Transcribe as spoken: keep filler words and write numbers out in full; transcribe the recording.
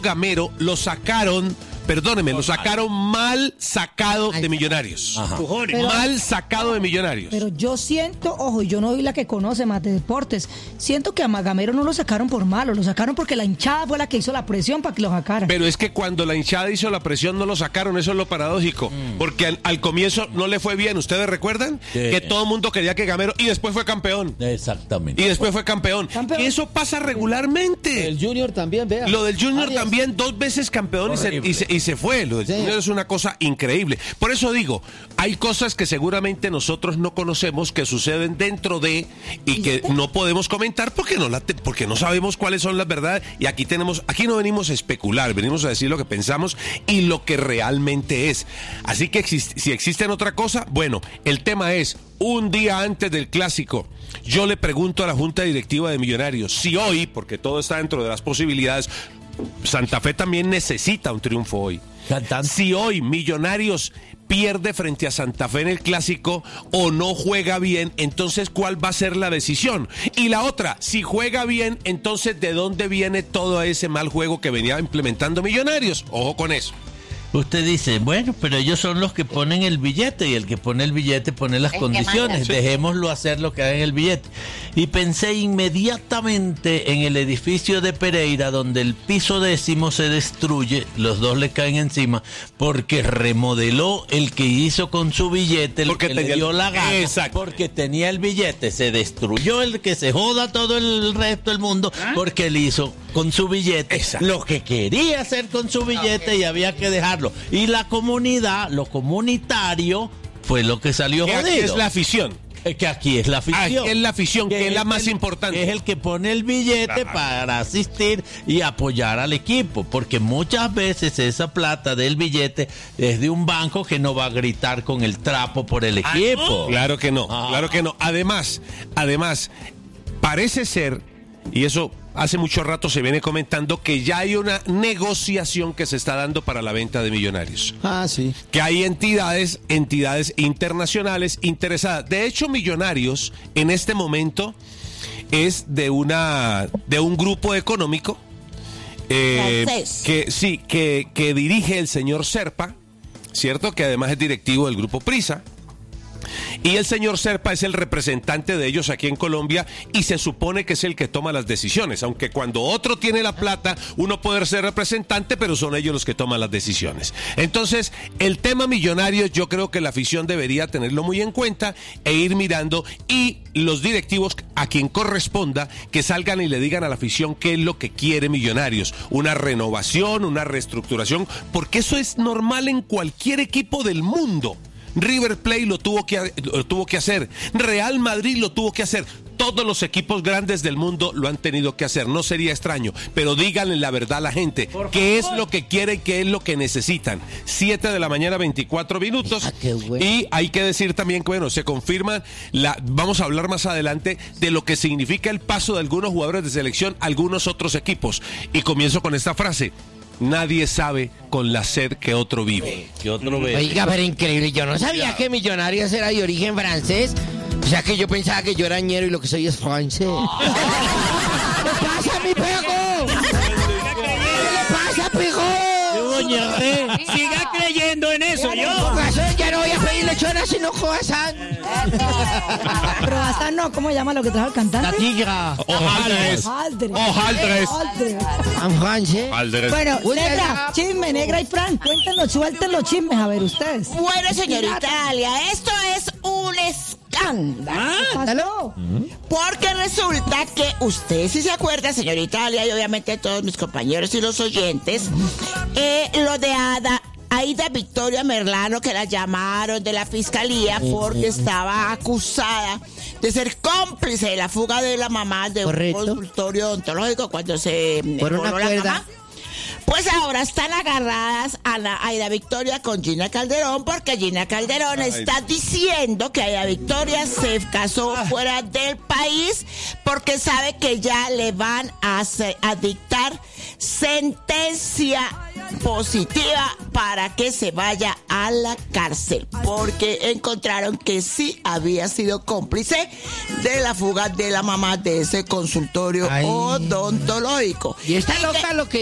Gamero lo sacaron, perdóneme, lo sacaron mal sacado de Millonarios. Pero, mal sacado de Millonarios. Pero yo siento, ojo, yo no soy la que conoce más de deportes, siento que a Gamero no lo sacaron por malo, lo sacaron porque la hinchada fue la que hizo la presión para que lo sacaran. Pero es que cuando la hinchada hizo la presión no lo sacaron, eso es lo paradójico, mm. porque al, al comienzo no le fue bien, ¿ustedes recuerdan? Sí. Que todo el mundo quería que Gamero, y después fue campeón. Exactamente. Y después fue campeón. campeón. Y eso pasa regularmente. El Junior también, vea. Lo del Junior Arias. también, dos veces campeón y se, y, se, y se fue. Lo del sí. Junior es una cosa increíble. Por eso digo, hay cosas que seguramente nosotros no conocemos que suceden dentro de y que no podemos comentar porque no, la, porque no sabemos cuáles son las verdades. Y aquí tenemos, aquí no venimos a especular, venimos a decir lo que pensamos y lo que realmente es. Así que existe, si existe otra cosa, bueno, el tema es, un día antes del clásico, yo le pregunto a la Junta Directiva de Millonarios si hoy, porque todo está dentro de las posibilidades, Santa Fe también necesita un triunfo hoy. Cantante. Si hoy Millonarios pierde frente a Santa Fe en el clásico o no juega bien, entonces ¿cuál va a ser la decisión? Y la otra, si juega bien, entonces ¿de dónde viene todo ese mal juego que venía implementando Millonarios? Ojo con eso. Usted dice, bueno, pero ellos son los que ponen el billete y el que pone el billete pone las condiciones. Dejémoslo hacer lo que haga en el billete. Y pensé inmediatamente en el edificio de Pereira donde el piso décimo se destruye, los dos le caen encima porque remodeló el que hizo con su billete, el que le dio la gana. Exacto. Porque tenía el billete, se destruyó el que se joda todo el resto del mundo porque él hizo con su billete Exacto. lo que quería hacer con su billete okay. y había que dejarlo. Y la comunidad, lo comunitario, fue lo que salió que jodido. Aquí es la afición. Que aquí es la afición. Aquí es la afición, que, que es la más el, importante. Que es el que pone el billete Ajá. para asistir y apoyar al equipo. Porque muchas veces esa plata del billete es de un banco que no va a gritar con el trapo por el equipo. ¿Ah, no? Claro que no, Ajá. claro que no. Además, además, parece ser, y eso hace mucho rato se viene comentando, que ya hay una negociación que se está dando para la venta de Millonarios. Ah, sí. Que hay entidades, entidades internacionales interesadas. De hecho, Millonarios en este momento es de una de un grupo económico eh, que sí, que, que dirige el señor Serpa, ¿cierto? Que además es directivo del grupo Prisa. Y el señor Serpa es el representante de ellos aquí en Colombia y se supone que es el que toma las decisiones, aunque cuando otro tiene la plata uno puede ser representante, pero son ellos los que toman las decisiones. Entonces, el tema millonario yo creo que la afición debería tenerlo muy en cuenta e ir mirando, y los directivos a quien corresponda que salgan y le digan a la afición qué es lo que quiere Millonarios, una renovación, una reestructuración, porque eso es normal en cualquier equipo del mundo. River Plate lo tuvo que lo tuvo que hacer, Real Madrid lo tuvo que hacer, todos los equipos grandes del mundo lo han tenido que hacer, no sería extraño, pero díganle la verdad a la gente, qué es lo que quieren, qué es lo que necesitan. Siete de la mañana, veinticuatro minutos, ah, bueno. Y hay que decir también que bueno, se confirma, la, vamos a hablar más adelante de lo que significa el paso de algunos jugadores de selección a algunos otros equipos, y comienzo con esta frase: nadie sabe con la sed que otro vive. Que otro ve. Oiga, pero increíble. Yo no sabía ya. que Millonarios era de origen francés. O sea que yo pensaba que yo era ñero y lo que soy es francés. ¿Qué pasa, mi pego? ¿Qué le pasa, pego? ¿Eh? Siga creyendo en eso, yo. Ya no voy a pedir lechonas sino croissant. Croissant no, ¿cómo se llama lo que trajo el cantante? La tigra. Hojaldres. Hojaldres. En francés. Bueno, negra, chisme, negra y Frank, cuéntenos, suelten los chismes, a ver ustedes. Bueno, señorita Dalia, esto es un escándalo. Porque resulta que usted, si se acuerda, señorita Dalia, y obviamente todos mis compañeros y los oyentes, eh, lo de Ada, Aida Victoria Merlano, que la llamaron de la fiscalía porque estaba acusada de ser cómplice de la fuga de la mamá de Correcto. un consultorio odontológico cuando se por una la cuerda. mamá. Pues ahora están agarradas a la Aida Victoria con Gina Calderón, porque Gina Calderón Ay. está diciendo que Aida Victoria se casó fuera del país porque sabe que ya le van a, hacer, a dictar sentencia positiva para que se vaya a la cárcel, porque encontraron que sí había sido cómplice de la fuga de la mamá de ese consultorio Ay. odontológico. Y está loca lo que